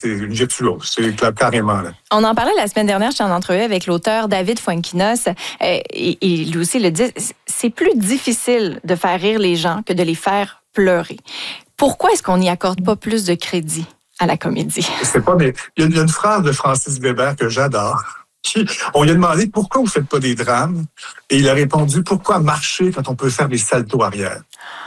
c'est une virtuose, c'est carrément. Là. On en parlait la semaine dernière, j'étais en entrevue avec l'auteur David Fuenquinos, et lui aussi le dit, c'est plus difficile de faire rire les gens que de les faire pleurer. Pourquoi est-ce qu'on n'y accorde pas plus de crédit à la comédie? C'est pas, mais il y a une phrase de Francis Weber que j'adore. On lui a demandé pourquoi vous faites pas des drames, et il a répondu pourquoi marcher quand on peut faire des saltos arrière.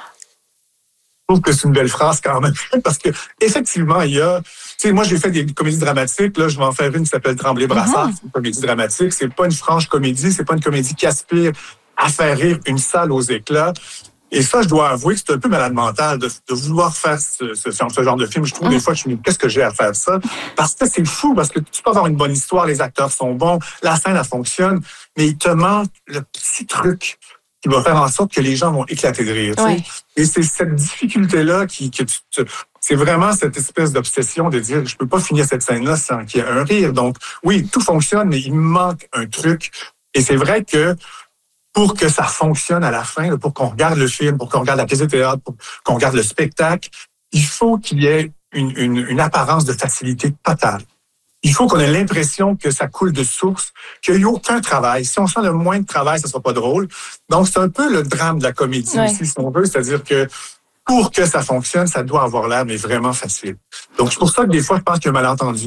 Je trouve que c'est une belle phrase quand même, parce que effectivement, il y a... Tu sais, moi, j'ai fait des comédies dramatiques. Là, je vais en faire une qui s'appelle Tremblay-Brassard. C'est une comédie dramatique. C'est pas une franche comédie. C'est pas une comédie qui aspire à faire rire une salle aux éclats. Et ça, je dois avouer que c'est un peu malade mental de vouloir faire ce genre de film. Je trouve des fois que je me dis, qu'est-ce que j'ai à faire ça? Parce que c'est fou, parce que tu peux avoir une bonne histoire, les acteurs sont bons, la scène, elle fonctionne, mais il te manque le petit truc qui va faire en sorte que les gens vont éclater de rire. Ouais. Et c'est cette difficulté-là c'est vraiment cette espèce d'obsession de dire je peux pas finir cette scène-là sans qu'il y ait un rire. Donc oui, tout fonctionne, mais il manque un truc. Et c'est vrai que pour que ça fonctionne à la fin, pour qu'on regarde le film, pour qu'on regarde la pièce de théâtre, pour qu'on regarde le spectacle, il faut qu'il y ait une apparence de facilité totale. Il faut qu'on ait l'impression que ça coule de source, qu'il n'y a eu aucun travail. Si on sent le moins de travail, ça ne sera pas drôle. Donc, c'est un peu le drame de la comédie aussi, si on veut. C'est-à-dire que pour que ça fonctionne, ça doit avoir l'air, mais vraiment facile. Donc, c'est pour ça que des fois, je pense qu'il y a un malentendu.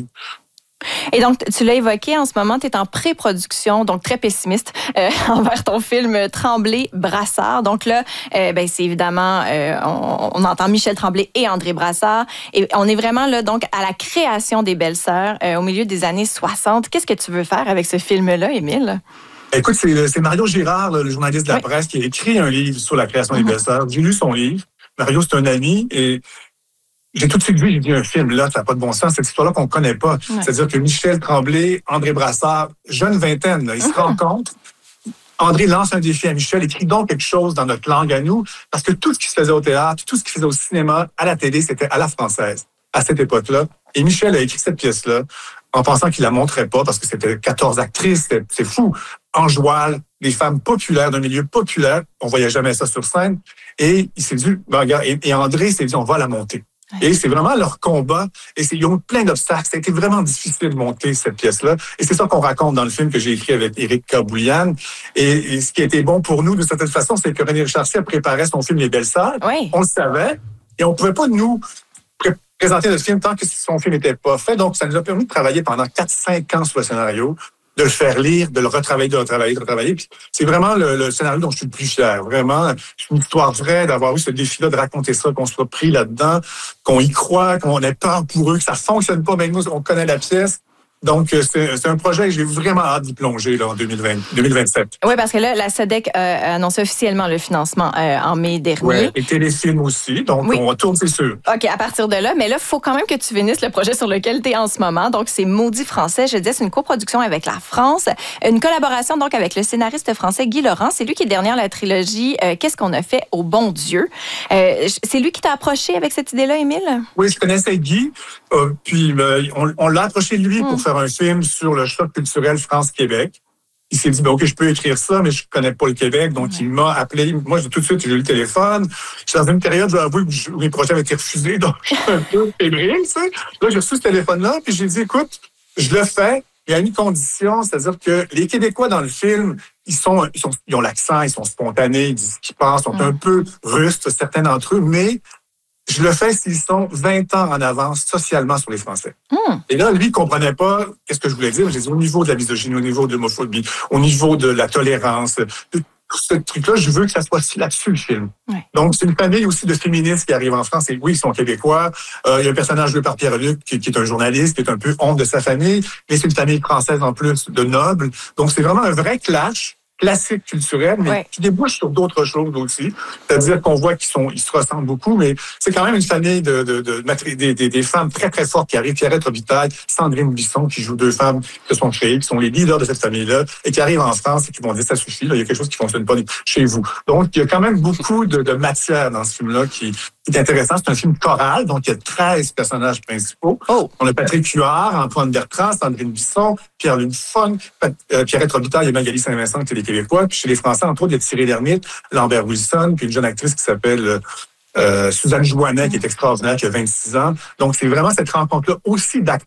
Et donc, tu l'as évoqué, en ce moment, tu es en pré-production, donc très pessimiste envers ton film Tremblay-Brassard. Donc là, c'est évidemment, on entend Michel Tremblay et André Brassard. Et on est vraiment là, donc, à la création des Belles-Sœurs au milieu des années 60. Qu'est-ce que tu veux faire avec ce film-là, Émile? Écoute, c'est Mario Girard, le journaliste de la presse, qui a écrit un livre sur la création des Belles-Sœurs. J'ai lu son livre. Mario, c'est un ami et j'ai tout de suite vu, j'ai dit un film là, ça n'a pas de bon sens, cette histoire-là qu'on ne connaît pas. Ouais. C'est-à-dire que Michel Tremblay, André Brassard, jeune vingtaine, là, ils se rencontrent. André lance un défi à Michel, écrit donc quelque chose dans notre langue à nous, parce que tout ce qui se faisait au théâtre, tout ce qui se faisait au cinéma, à la télé, c'était à la française, à cette époque-là. Et Michel a écrit cette pièce-là en pensant qu'il la montrait pas, parce que c'était 14 actrices, c'est fou. Enjoual, des femmes populaires, d'un milieu populaire, on voyait jamais ça sur scène. Et il s'est dit, et André s'est dit, on va la monter. Et c'est vraiment leur combat. Et ils ont eu plein d'obstacles. Ça a été vraiment difficile de monter cette pièce-là. Et c'est ça qu'on raconte dans le film que j'ai écrit avec Éric Caboulian. Et ce qui a été bon pour nous, de certaine façon, c'est que René Richardson préparait son film Les Belles-Sœurs. Oui. On le savait. Et on ne pouvait pas nous présenter notre film tant que son film n'était pas fait. Donc, ça nous a permis de travailler pendant 4-5 ans sur le scénario, de le faire lire, de le retravailler, de le retravailler. Puis c'est vraiment le scénario dont je suis le plus fier. Vraiment, c'est une histoire vraie d'avoir eu ce défi-là, de raconter ça, qu'on soit pris là-dedans, qu'on y croit, qu'on ait peur pour eux, que ça fonctionne pas. Mais nous, on connaît la pièce. Donc, c'est un projet que j'ai vraiment hâte d'y plonger là, en 2027. Oui, parce que là, la SODEC a annoncé officiellement le financement en mai dernier. Oui, et Téléfilm aussi. Donc, on retourne, c'est sûr. OK, à partir de là. Mais là, il faut quand même que tu finisses le projet sur lequel tu es en ce moment. Donc, c'est Maudit français. Je disais, c'est une coproduction avec la France. Une collaboration donc avec le scénariste français Guy Laurent. C'est lui qui est derrière la trilogie Qu'est-ce qu'on a fait au bon Dieu? C'est lui qui t'a approché avec cette idée-là, Émile? Oui, je connaissais Guy. Puis, on l'a approché de lui pour faire un film sur le choc culturel France-Québec. Il s'est dit, OK, je peux écrire ça, mais je connais pas le Québec. Donc, il m'a appelé. Moi, tout de suite, j'ai eu le téléphone. J'étais dans une période, je dois avouer, où mes projets avaient été refusés. Donc, je suis un peu fébrile, tu sais. Là, j'ai reçu ce téléphone-là, puis j'ai dit, écoute, je le fais. Il y a une condition, c'est-à-dire que les Québécois dans le film, ils ont l'accent, ils sont spontanés, ils disent ce qu'ils pensent, sont un peu rustres, certains d'entre eux, mais je le fais s'ils sont 20 ans en avance socialement sur les Français. Et là, lui, il comprenait pas qu'est-ce que je voulais dire. J'ai dit au niveau de la misogynie, au niveau de l'homophobie, au niveau de la tolérance, ce truc-là, je veux que ça soit là-dessus, le film. Ouais. Donc, c'est une famille aussi de féministes qui arrivent en France. Et oui, ils sont québécois. Il y a un personnage joué par Pierre-Luc qui est un journaliste, qui est un peu honte de sa famille. Mais c'est une famille française en plus, de nobles. Donc, c'est vraiment un vrai clash classique culturel, mais qui débouche sur d'autres choses aussi. C'est-à-dire qu'on voit qu'ils se ressemblent beaucoup, mais c'est quand même une famille des femmes très, très fortes qui arrivent. Pierrette Robitaille, Sandrine Bisson, qui jouent deux femmes qui se sont créées, qui sont les leaders de cette famille-là, et qui arrivent en France et qui vont dire, ça suffit, là, il y a quelque chose qui fonctionne pas chez vous. Donc, il y a quand même beaucoup de matière dans ce film-là qui est intéressant. C'est un film choral, donc il y a 13 personnages principaux. On a Patrick Huard, Antoine Bertrand, Sandrine Bisson, Pierre-Luc Funk, Pierrette Robitaille et Magali Saint-Vincent, qui est des Québécois. Puis chez les Français, entre autres, il y a Thierry Lhermitte, Lambert Wilson, puis une jeune actrice qui s'appelle Suzanne Joannet, qui est extraordinaire, qui a 26 ans. Donc, c'est vraiment cette rencontre-là aussi d'acteurs